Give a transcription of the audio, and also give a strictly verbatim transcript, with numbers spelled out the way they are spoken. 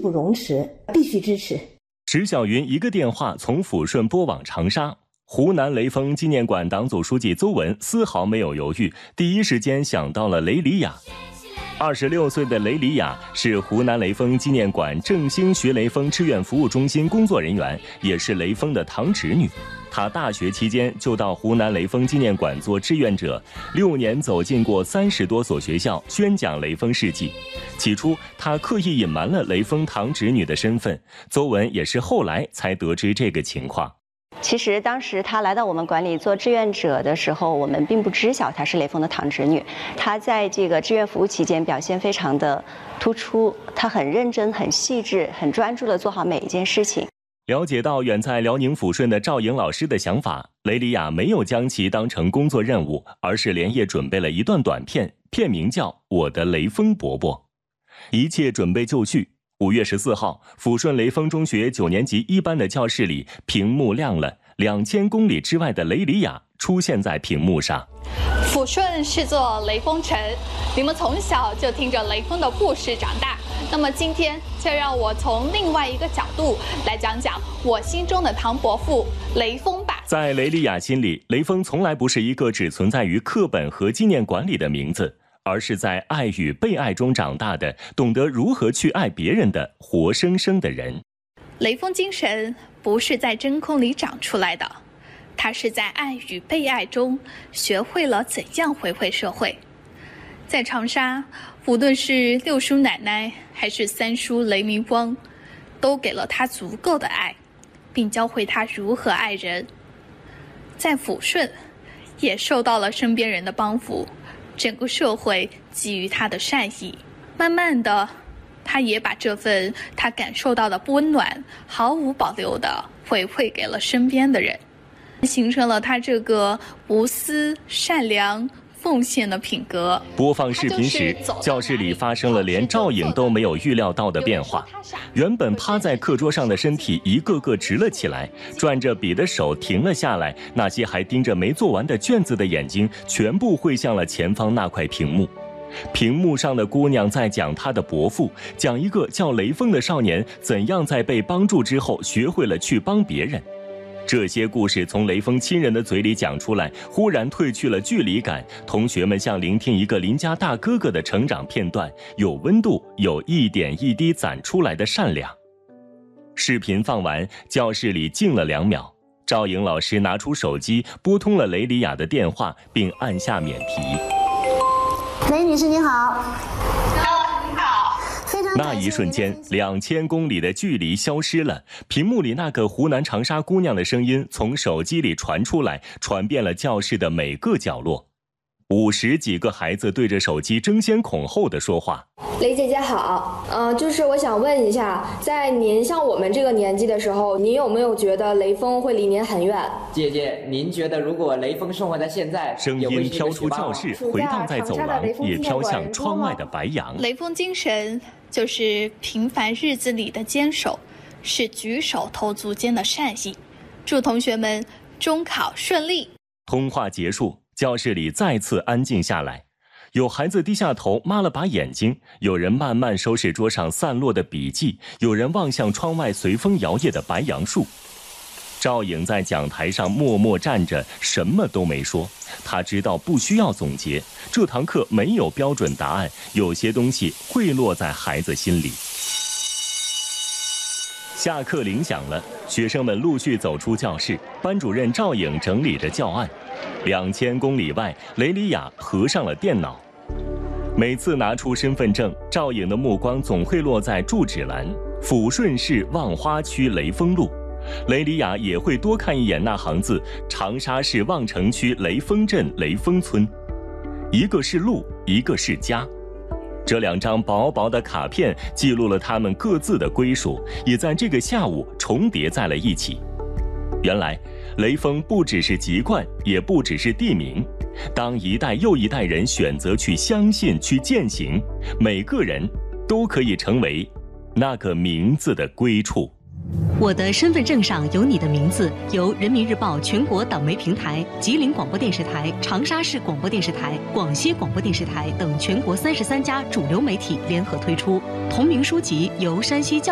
不容辞，必须支持。 石小云一个电话从抚顺拨往长沙，湖南雷锋纪念馆党组书记邹文丝毫没有犹豫，第一时间想到了雷里雅。二十六岁的雷里雅是湖南雷锋纪念馆振兴学雷锋志愿服务中心工作人员，也是雷锋的堂侄女。她大学期间就到湖南雷锋纪念馆做志愿者，六年走进过三十多所学校，宣讲雷锋事迹。起初，她刻意隐瞒了雷锋堂侄女的身份，邹文也是后来才得知这个情况。 其实当时他来到我们馆里做志愿者的时候，我们并不知晓他是雷锋的堂侄女。他在这个志愿服务期间表现非常的突出，他很认真、很细致、很专注地做好每一件事情。 了解到远在辽宁抚顺的赵颖老师的想法，雷里雅没有将其当成工作任务，而是连夜准备了一段短片，片名叫《我的雷锋伯伯》。一切准备就绪。五月十四号，抚顺雷锋中学九年级一班的教室里，屏幕亮了，两千公里之外的雷里雅出现在屏幕上。 抚顺是座雷锋城，你们从小就听着雷锋的故事长大。那么今天就让我从另外一个角度来讲讲我心中的唐伯父雷锋吧。 在雷里雅心里，雷锋从来不是一个只存在于课本和纪念馆里的名字，而是在爱与被爱中长大的，懂得如何去爱别人的活生生的人。 雷锋精神不是在真空里长出来的，他是在爱与被爱中学会了怎样回馈社会。在长沙，无论是六叔奶奶还是三叔雷明光，都给了他足够的爱，并教会他如何爱人。在抚顺，也受到了身边人的帮扶，整个社会给予他的善意，慢慢的，他也把这份他感受到的温暖毫无保留的回馈给了身边的人，形成了他这个无私、善良、奉献的品格。 播放视频时，教室里发生了连赵颖都没有预料到的变化。原本趴在课桌上的身体一个个直了起来，转着笔的手停了下来，那些还盯着没做完的卷子的眼睛全部汇向了前方那块屏幕。屏幕上的姑娘在讲她的伯父，讲一个叫雷锋的少年怎样在被帮助之后学会了去帮别人。这些故事从雷锋亲人的嘴里讲出来，忽然褪去了距离感，同学们像聆听一个邻家大哥哥的成长片段，有温度，有一点一滴攒出来的善良。视频放完，教室里静了两秒，赵颖老师拿出手机拨通了雷里雅的电话，并按下免提。 雷女士您好。 那一瞬间，两千公里的距离消失了，屏幕里那个湖南长沙姑娘的声音从手机里传出来，传遍了教室的每个角落。五十几个孩子对着手机争先恐后的说话。 雷姐姐好，嗯、呃，就是我想问一下，在您像我们这个年纪的时候，您有没有觉得雷锋会离您很远？ 姐姐，您觉得如果雷锋生活在现在， 声音飘出教室，回荡在走廊，也飘向窗外的白杨。 雷锋精神就是平凡日子里的坚守，是举手投足间的善意。祝同学们中考顺利。 通话结束，教室里再次安静下来，有孩子低下头抹了把眼睛，有人慢慢收拾桌上散落的笔记，有人望向窗外随风摇曳的白杨树。赵颖在讲台上默默站着，什么都没说。他知道不需要总结，这堂课没有标准答案，有些东西会落在孩子心里。下课铃响了，学生们陆续走出教室，班主任赵颖整理着教案。两千公里外，雷里雅合上了电脑。每次拿出身份证，赵颖的目光总会落在住址栏：抚顺市望花区雷锋路。雷里雅也会多看一眼那行字：长沙市望城区雷锋镇雷锋村。一个是路，一个是家。这两张薄薄的卡片记录了他们各自的归属，也在这个下午重叠在了一起。原来，雷锋不只是籍贯，也不只是地名。当一代又一代人选择去相信、去践行，每个人都可以成为那个名字的归处。 我的身份证上有你的名字，由人民日报全国党媒平台、吉林广播电视台、长沙市广播电视台、广西广播电视台等全国三十三家主流媒体联合推出。同名书籍由山西教